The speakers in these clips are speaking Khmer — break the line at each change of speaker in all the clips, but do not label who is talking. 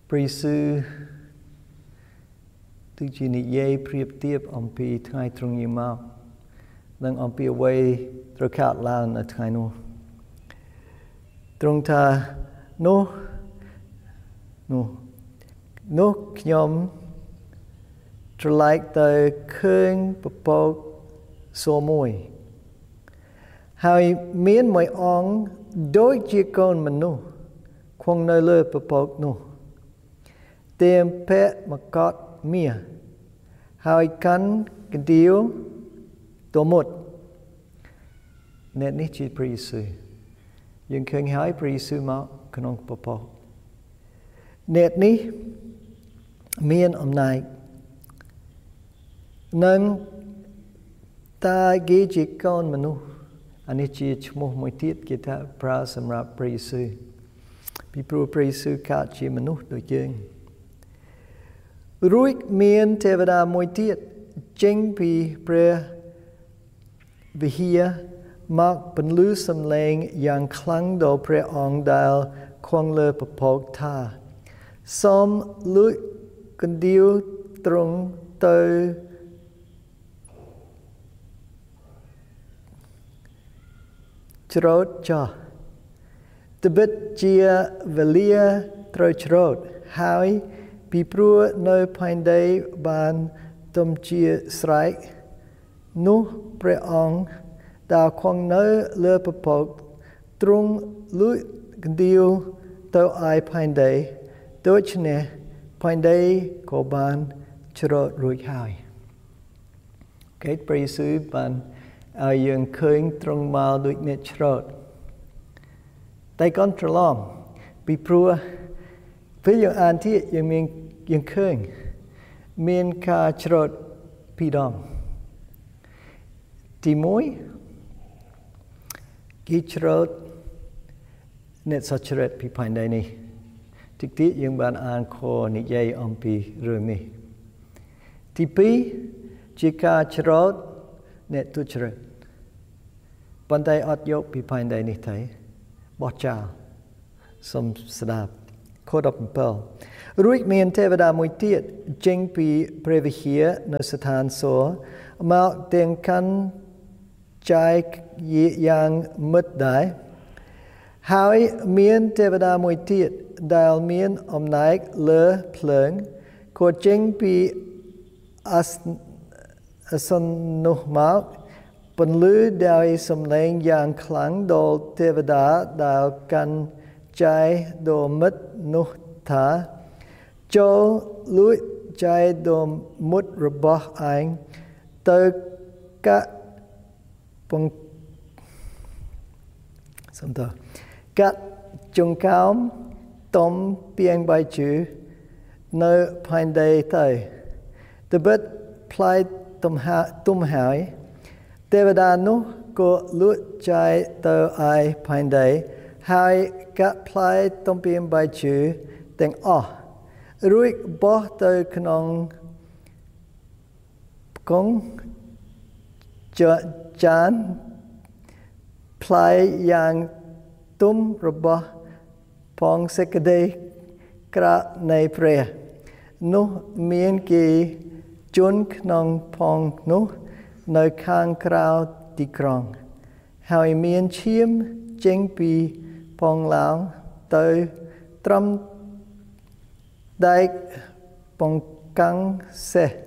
ព្រះយេស៊ូវដូចជានិយាយប្រៀបធៀបអំពីថ្ងៃទ្រង់យាងមកនិងអំពីអ្វីត្រូវកើតឡើងនៅថ្ងៃនោះទ្រង់ថានោះខ្ញុំត្រឡែកទៅឃើញពពកសមួយហើយមានមួយអង្គដូចជាកូនមនុស្សគង់នៅលើពពកនោះទាមពាក់មកុដមាសហើយកាន់កណ្ដៀវទៅមុតអ្នកនេះជាព្រះយេស៊ូវយើងឃើញហើយព្រះយេស៊ូវមកក្នុងពពកអ្នកនេះមានអំណាចនិងតាគេជាកូនមនុស្សអានេះជាឈ្មោះមួយទៀតគេថាប្រើសម្រាប់ព្រះយេស៊ូវពីព្រោះព្រះយេស៊ូវកើតជាមនុស្សដូចយើងរួចមានទេវតាមួយទៀតចេញពីព្រះវិហារមកបន្លឺសំឡេងយ៉ាងខ្លាំងដល់ព្រះអង្គដែលគង់លើពពកថាសូមលួចកណ្ដៀវទ្រង់ទៅច្រូតចោះត្បិតជាវេលាត្រូវច្រូតហើយពីព្រោះនៅផែនដីបានទំជាស្រែកនោះព្រះអង្គដែលគង់នៅលើពពកទ្រង់លួចកណ្ដៀវទៅឯផែនដីដូច្នេះផែនដីក៏បានច្រូតរួចហើយគេព្រះយេស៊ូវបានឲ្យយើងឃើញទ្រង់មកដូចអ្នកច្រូតតែកូនច្រឡំពីព្រោះពេលយើងអានទៀតយើងឃើញមានការច្រូតពីរដងទីមួយគេច្រូតអ្នកសច្រិតពីផែនដីនេះតិចទៀតយើងបានអានខនិយាយអំពីរឿងនេះទីពីរជាការច្រូតអ្នកទុច្ចរិតប៉ុន្តែអត់យកពីផែនដីនេះទេបោះចោលសូមស្ដាប់ខ17រួចមានទេវតាមួយទៀតចេញពីព្រះវិហារនៅស្ថានសួគ៌មកទាំងកាន់ចែកយ៉ាងមិត្តដែរហើយមានទេវតាមួយទៀតដែលមានអំណាចលើភ្លើងក៏ចេញពីអាសននោះមកបន្លឺដោយសំឡេងយ៉ាងខ្លាំងដល់ទេវតាដែលកាន់ចែកដល់មិត្តនោះថាចូលលួចចែកដល់មុតរបស់ឯងទៅកាត់កាត់ចង្កោមទំពាងបាយជឺនៅផែនដីទៅត្បិតផ្លែទុំហើយទេវតានោះក៏លួចចែកទៅឯផែនដីហើយកាត់ផ្លែទំពាងបាយជឺទាំងអស់រួចបោះទៅក្នុងផ្គងចានផ្លែយ៉ាងទុំរបស់ផងសេចក្តីក្រក់នៃព្រះនោះមានគេជន់ក្នុងផងនោះនៅខាងក្រៅទីក្រុងហើយមានឈាមចេញពីផងឡើងទៅត្រឹមដែកពងកាំងសេះ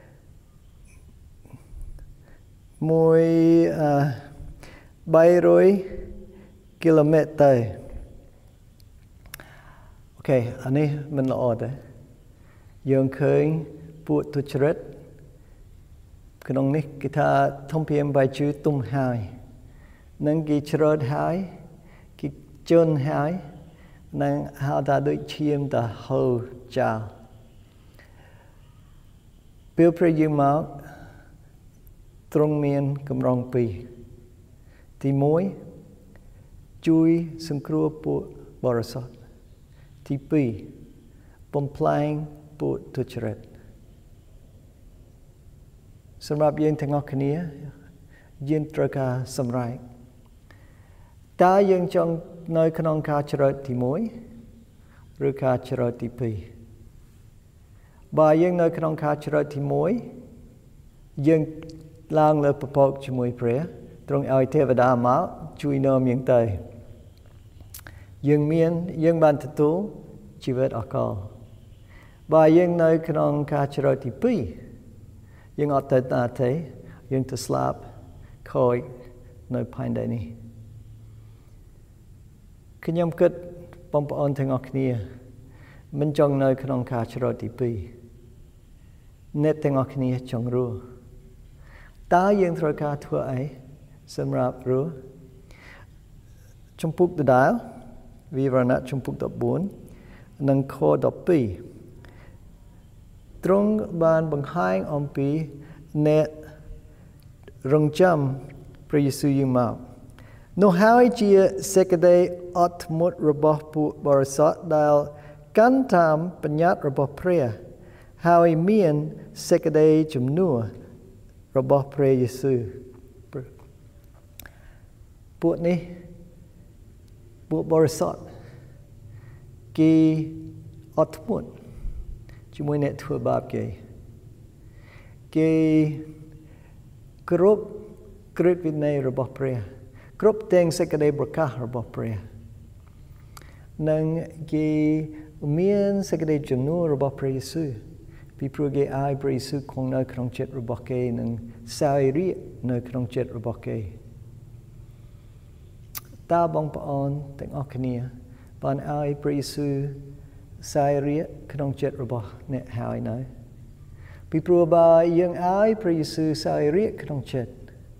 300 គីឡូម៉ែត្រទៅអូខេអានេះមិនល្អទេយើងឃើញពួកទុច្ចរិតក្នុងនេះគេថាធំភាមបាយជឺទុំហើយនឹងគេច្រូតហើយគេជន់ហើយនឹងហៅថាដូចឈាមទៅហូរចោលពេលព្រះយេស៊ូវមកទ្រង់មានកម្រងពីរទី1ជួយសង្គ្រោះពួកបរិសុទ្ធទី2បំផ្លាញពួកទុច្ចរិតសម្រាប់យើងទាំងអស់គ្នាយើងត្រូវការសម្រេចតើយើងចង់នៅក្នុងការច្រូតទី1 ឬការជ្រៅទី2បើយើងនៅក្នុងការជ្រៅទី1យើងឡើងលើពពកជាមួយព្រះទ្រង់ឲ្យទេវតាមកជួយនាំយើងទៅយើងបានទទួលជីវិតអកលបើយើងនៅក្នុងការជ្រៅទី2យើងអត់ទៅណាទេយើងទៅស្លាប់ខូចនៅផែនដីនេះខ្ញុំគិតបងប្អូនទាំងអស់គ្នាមិនចង់នៅក្នុងការជ្រៅទី2អ្នកទាំងអស់គ្នាចង់រស់តើយើងត្រូវការធ្វើអីសម្រាប់រស់ជំពូកដដែលវិវរណៈជំពូក14និងខ12ទ្រង់បានបង្ហាញអំពីអ្នករងចាំព្រះយេស៊ូវយើងមកនោះហើយជាសេចក្តីអត់ធ្មត់របស់ពួកបរិសុទ្ធដែលកាន់តាមបញ្ញត្តិរបស់ព្រះហើយមានសេចក្តីជំនឿរបស់ព្រះយេស៊ូវពួកនេះពួកបរិសុទ្ធគេអត់ធ្មត់ជាមួយអ្នកធ្វើបាបគេគ្រប់ក្រឹតវិន័យរបស់ព្រះគ្រប់ទាំងសេចក្តីប្រកាសរបស់ព្រះនិងគេមានសេចក្តីជំនឿរបស់ព្រះយេស៊ូវពីព្រោះគេឲ្យព្រះយេស៊ូវគង់នៅក្នុងចិត្តរបស់គេនិងសោយរាជ្យនៅក្នុងចិត្តរបស់គេតើបងប្អូនទាំងអស់គ្នាបានឲ្យព្រះយេស៊ូវសោយរាជ្យក្នុងចិត្តរបស់អ្នកហើយនៅពីព្រោះបើយើងឲ្យព្រះយេស៊ូវសោយរាជ្យក្នុងចិត្ត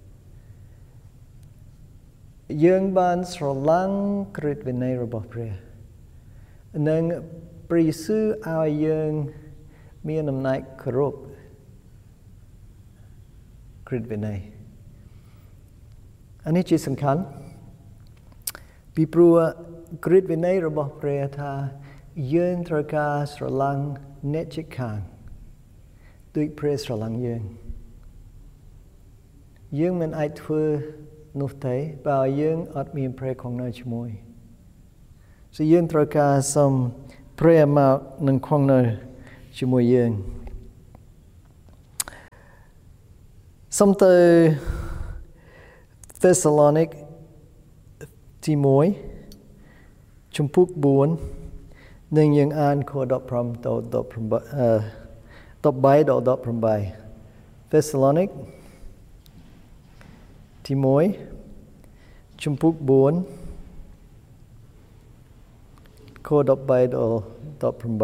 យើងបានស្រឡាញ់ក្រឹតវិន័យរបស់ព្រះនិងព្រះយេស៊ូវឲ្យយើងមានអំណាចគ្រប់ក្រឹតវិន័យអានេះជាសំខាន់ពីព្រោះក្រឹតវិន័យរបស់ព្រះថាយើងត្រូវការស្រឡាញ់អ្នកជិតខាងដូចព្រះស្រឡាញ់យើងមិនអាចធ្វើនោះទេបើយើងអត់មានព្រះគង់នៅជាមួយso យើងត្រូវការសូមព្រះមកនឹងគង់នៅជាមួយយើងសូមទៅ Thessalonik ទី1ជំពូក4និងយើងអានខ15ដល់13ដល់18 Thessalonik ទី1ជំពូក4ខ13ដល់18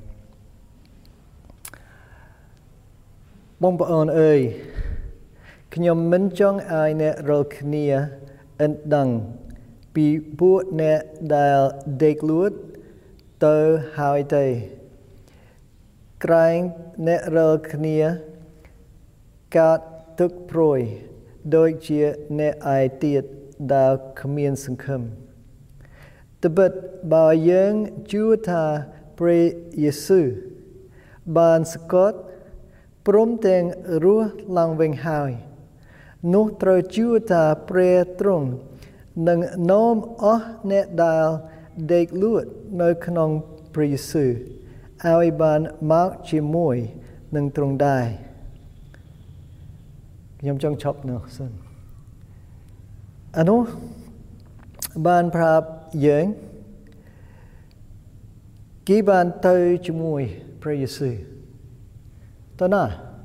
បងប្អូនអើយខ្ញុំមិនចង់ឲ្យអ្នករាល់គ្នាអិនដឹងពីពួកអ្នកដែលដេកលួចទៅហើយទេក្រែងអ្នករាល់គ្នាកាត់ទឹកព្រួយដូចជាអ្នកឯទៀតដែលគ្មានសង្ឃឹមត្បិតបើយើងជឿថាព្រះយេស៊ូវបានស្កត់ព្រមទាំងរស់ឡើងវិញហើយនោះត្រូវជឿថាព្រះទ្រង់នឹងនាំអស់អ្នកដែលដេកលួចនៅក្នុងព្រះយេស៊ូវឲ្យបានមកជាមួយនឹងទ្រង់ដែរខ្ញុំចង់ឈប់នោះសិនអានោះបានប្រាប់យើងគេបានទៅជាមួយព្រះយេស៊ូវតើណា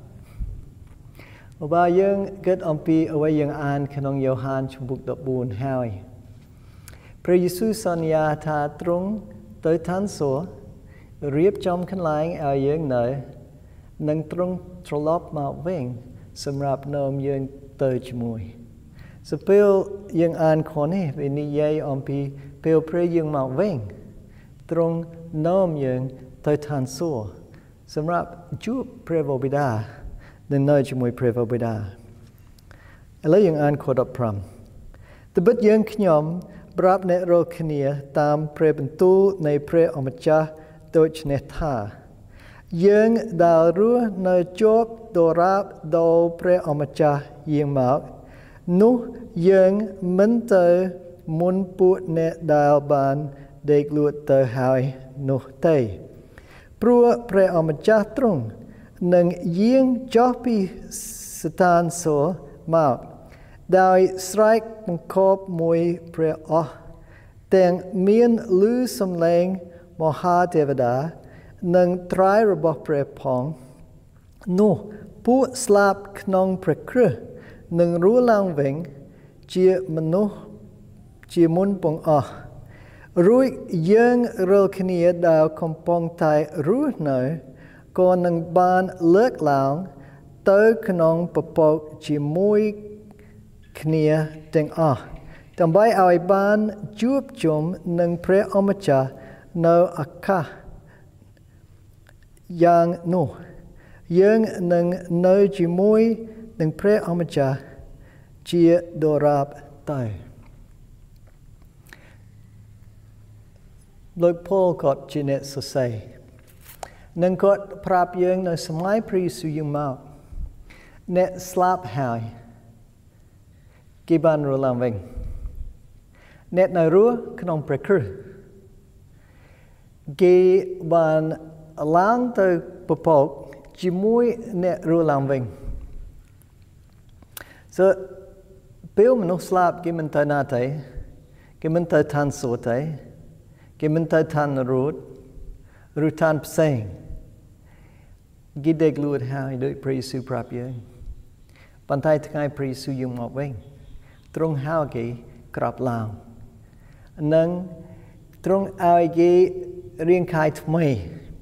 បើយើងគិតអំពីអ្វីយើងអានក្នុងយ៉ូហានជំពូក14ហើយព្រះយេស៊ូវសន្យាថាទ្រង់ទៅឋានសួគ៌រៀបចំកន្លែងឲ្យយើងនៅនិងទ្រង់ត្រឡប់មកវិញសម្រាប់នាំយើងទៅជាមួយសពេលយើងអានខនេះវានិយាយអំពីពេលព្រះយើងមកវិញទ្រង់នាំយើងទៅឋានសួគ៌សម្រាប់ជួបព្រះបិតានិងនៅជាមួយព្រះបិតាឥឡូវយើងអានខ15ត្បិតយើងខ្ញុំប្រាប់អ្នករាល់គ្នាតាមព្រះបន្ទូលនៃព្រះអម្ចាស់ដូច្នេះថាយើងដែលរស់នៅជាប់ដរាបដល់ព្រះអម្ចាស់យាងមកនោះយើងមិនទៅមុនពួកអ្នកដែលបានដេកលួចទៅហើយនោះទេព្រោះព្រះអម្ចាស់ទ្រង់នឹងយាងចុះពីស្ថានសួគ៌មកដោយស្រែកបង្គាប់មួយព្រះអស់ទាំងមានឮសំឡេងមហាទេវតានិងត្រៃរបស់ព្រះផងនោះពួកស្លាប់ក្នុងព្រះគ្រឹះនឹងរស់ឡើងវិញជាមនុស្សជាមុនពងអស់រួចយើងរាល់គ្នាដែលកំពុងតែរស់នៅក៏នឹងបានលើកឡើងទៅក្នុងពពកជាមួយគ្នាទាំងអស់ដើម្បីឲ្យបានជួបជុំនឹងព្រះអម្ចាស់នៅអាកាសយ៉ាងនោះយើងនឹងនៅជាមួយនឹងព្រះអម្ចាស់ជាដរាបទៅលោកពលក៏ជាអ្នកសរសេរនឹងគាត់ប្រាប់យើងនៅសម័យព្រះយេស៊ូវយើងមកអ្នកស្លាប់ហើយគេបានរស់ឡើងវិញអ្នកនៅរស់ក្នុងព្រះគ្រឹះគេបានឡើងទៅពពកជាមួយអ្នករស់ឡើងវិញ so ពេលមនុស្សស្លាប់គេមិនទៅណាទេគេមិនទៅឋានសួគ៌ទេគេមិនទៅឋាននរកឬឋានផ្សេងគេដេកលួចហើយដោយព្រះយេស៊ូវប្រាប់យើងប៉ុន្តែថ្ងៃព្រះយេស៊ូវយើងមកវិញទ្រង់ហៅគេក្រាបឡើងនិងទ្រង់ឲ្យគេរាងកាយថ្មី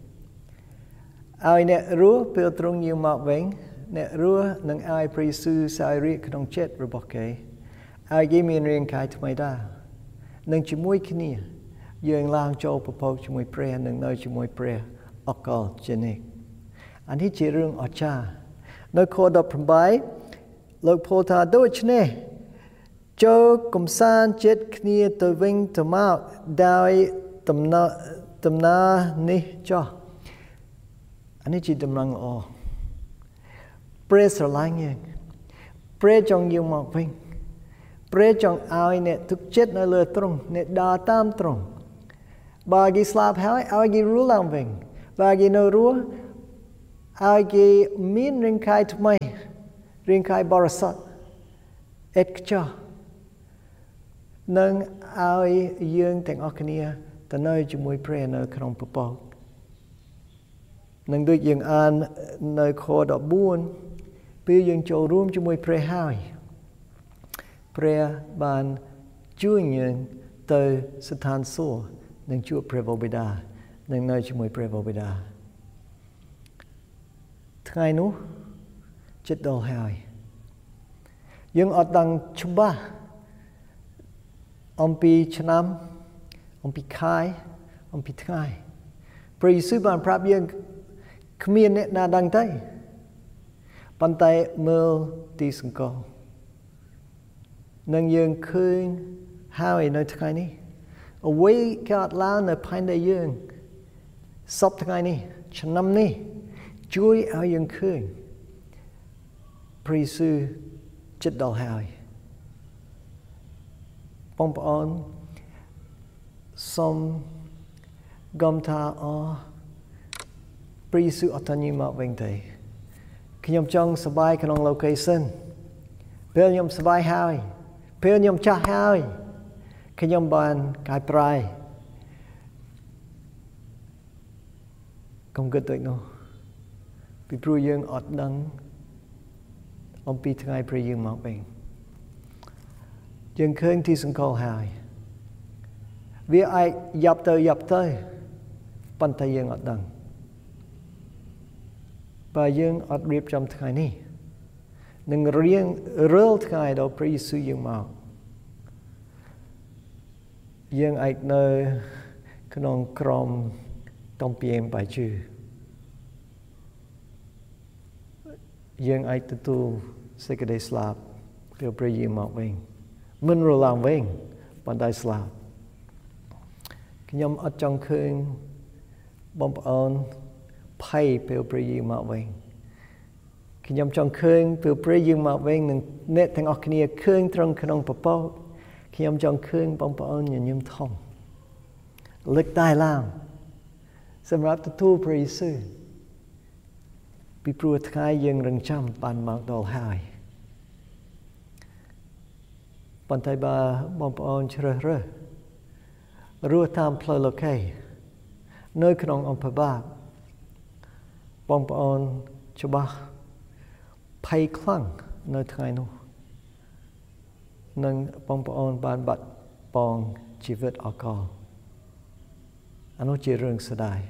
ឲ្យអ្នករស់ពេលទ្រង់យាងមកវិញអ្នករស់នឹងឲ្យព្រះយេស៊ូវសោយរាជ្យក្នុងចិត្តរបស់គេឲ្យគេមានរាងកាយថ្មីដែរនឹងជាមួយគ្នាយើងឡើងចូលពពកជាមួយព្រះនិងនៅជាមួយព្រះអកលជានិច្ចអានេះជារឿងអស្ចារ្យនៅខ18លោកពោលថាដូច្នេះចូលកំសាន្តចិត្តគ្នាទៅវិញទៅមកដោយដំណើរនេះចុះអានេះជាដំណឹងល្អព្រះស្រឡាញ់យើងព្រះចង់យើងមកវិញព្រះចង់ឲ្យអ្នកទុកចិត្តនៅលើទ្រង់អ្នកដើរតាមទ្រង់បើគេស្លាប់ហើយឲ្យគេរស់ឡើងវិញបើគេនៅរស់ឲ្យគេមានរាងកាយថ្មីរាងកាយបរិសុទ្ធឥតខ្ចោះនឹងឲ្យយើងទាំងអស់គ្នាទៅនៅជាមួយព្រះនៅក្នុងពពកនឹងដូចយើងអាននៅខ14ពេលយើងចូលរួមជាមួយព្រះហើយព្រះបានជួយយើងទៅស្ថានសួគ៌នឹងជួបព្រះបិតានឹងនៅជាមួយព្រះបិតាថ្ងៃនោះចិត្តដល់ហើយយើងអត់ដឹងច្បាស់អំពីឆ្នាំអំពីខែអំពីថ្ងៃព្រះយេស៊ូវបានប្រាប់យើងគ្មានអ្នកណាដឹងទេប៉ុន្តែមើលទីសង្កលនឹងយើងឃើញហើយនៅថ្ងៃនេះអ្វីកើតឡើងនៅផែនដីយើងសពថ្ងៃនេះឆ្នាំនេះជួយឲ្យយើងឃើញព្រះយេស៊ូវចិត្តដល់ហើយបងប្អូនសូមគំថាព្រះយេស៊ូវអត់ទៅមកវិញទេខ្ញុំចង់សប្បាយក្នុង location ពេលខ្ញុំសប្បាយហើយពេលខ្ញុំចាស់ហើយខ្ញុំបានកាយប្រែកុំគិតដូចនោះពីព្រោះយើងអត់ដឹងអំពីថ្ងៃព្រះយើងមកវិញយើងឃើញទីសង្កលហើយវាអាចយ៉ាប់ទៅប៉ុន្តែយើងអត់ដឹងបើយើងអត់រៀបចំថ្ងៃនេះនឹងរៀងរាល់ថ្ងៃដល់ព្រះយេស៊ូវយើងមកយើងអាចនៅក្នុងក្រមតំពីងបាយជឿយើងអាចទទួលសេចក្តីស្លាប់ពេលព្រះយេស៊ូវមកវិញមិនរឡើងវិញប៉ុន្តែស្លាប់ខ្ញុំអត់ចង់ឃើញបងប្អូនភ័យពេលព្រះយេស៊ូវមកវិញខ្ញុំចង់ឃើញពេលព្រះយេស៊ូវមកវិញនឹងអ្នកទាំងអស់គ្នាឃើញត្រង់ក្នុងពពកខ្ញុំចង់ឃើញបងប្អូនញញឹមធំ lực tai lang សម្រាប់ទទួលព្រះយេស៊ូវពីព្រោះថ្ងៃយើងរងចាំបានមកដល់ហើយប៉ុន្តែបើបងប្អូនជ្រើសរើសរស់តាមផ្លូវលោកីនៅក្នុងអំពើបាបបងប្អូនច្បាស់ភ័យខ្លាំងនៅថ្ងៃនោះនឹងបងប្អូនបានបាត់បង់ជីវិតអកលអានោះជារឿងស្ដាយ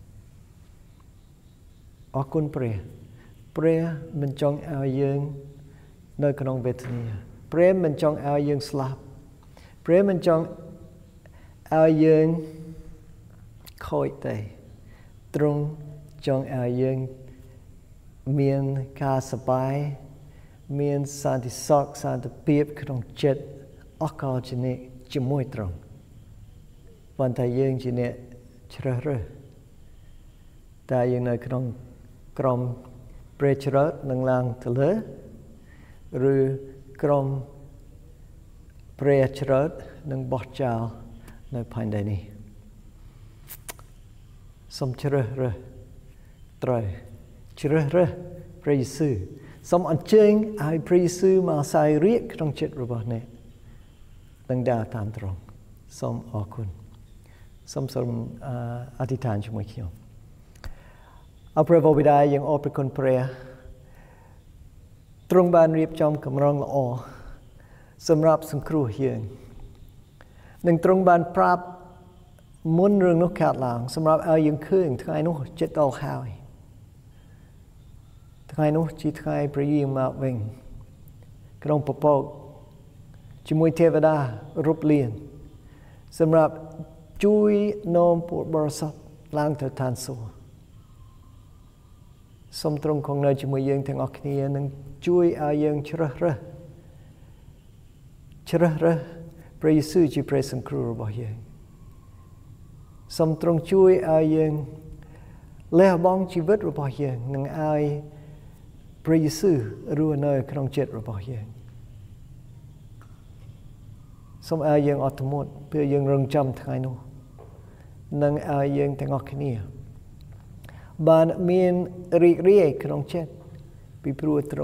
អរគុណព្រះមិនចង់ឲ្យយើងនៅក្នុងវេទនាព្រះមិនចង់ឲ្យយើងស្លាប់ព្រះមិនចង់ឲ្យយើងខូចទេទ្រង់ចង់ឲ្យយើងមានការសប្បាយមានសន្តិសុខសន្តិភាពក្នុងចិត្តអកលជានិច្ចជាមួយទ្រង់ប៉ុន្តែយើងជាអ្នកជ្រើសរើសតែយើងនៅក្នុងក្រុមព្រះច្រត់នឹងឡើងទៅលើឬក្រុមព្រះច្រត់នឹងបោះចោលនៅផែនដីនេះសូមជ្រើសរើសត្រូវជ្រើសរើសព្រះយេស៊ូវសូមអញ្ជើញឲ្យព្រះយេស៊ូវមកអាស្រ័យរាជក្នុងចិត្តរបស់អ្នកនឹងដើរតាមទ្រង់សូមអរគុណសូមអធិដ្ឋានជាមួយខ្ញុំអរព្រះបិតាយើងអរព្រគុណព្រះទ្រង់បានរៀបចំកម្រងល្អសម្រាប់សង្គ្រោះយើងនិងទ្រង់បានប្រាប់មុនរឿងនោះកើតឡើងសម្រាប់ឲ្យយើងឃើញថ្ងៃនោះចិត្តដល់ហើយថ្ងៃនោះជាថ្ងៃព្រះយេស៊ូវមកវិញក្នុងពពកជាមួយទេវតារាប់លានសម្រាប់ជួយនាំពួកបរិសុទ្ធឡើងទៅឋានសួគ៌សូមទ្រង់គង់នៅជាមួយយើងទាំងអស់គ្នានិងជួយឲ្យយើងជ្រើសរើសព្រះយេស៊ូវជាព្រះសង្គ្រោះរបស់យើងសូមទ្រង់ជួយឲ្យយើងលះបង់ជីវិតរបស់យើងនិងឲ្យព្រះយេស៊ូវរស់នៅក្នុងចិត្តរបស់យើងសូមឲ្យយើងអត់ធ្មត់ពេលយើងរងចាំថ្ងៃនោះនិងឲ្យយើងទាំងអស់គ្នាបានមានរីករាយក្នុងចិត្តពីព្រោះ